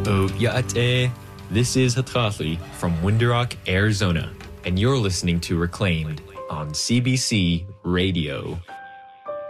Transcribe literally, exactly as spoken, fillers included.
Oh, ya'ate. This is Hatrathli from Window Rock, Arizona, and you're listening to Reclaimed on C B C Radio.